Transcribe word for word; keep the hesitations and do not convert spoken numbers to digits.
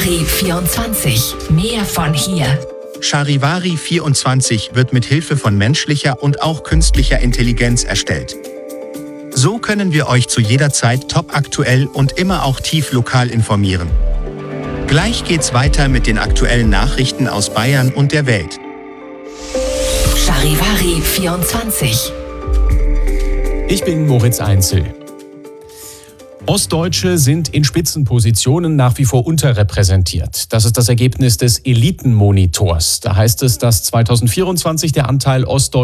Charivari vierundzwanzig. Mehr von hier. Charivari vierundzwanzig wird mit Hilfe von menschlicher und auch künstlicher Intelligenz erstellt. So können wir euch zu jeder Zeit topaktuell und immer auch tief lokal informieren. Gleich geht's weiter mit den aktuellen Nachrichten aus Bayern und der Welt. Charivari vierundzwanzig. Ich bin Moritz Einzel. Ostdeutsche sind in Spitzenpositionen nach wie vor unterrepräsentiert. Das ist das Ergebnis des Elitenmonitors. Da heißt es, dass zweitausendvierundzwanzig der Anteil Ostdeutscher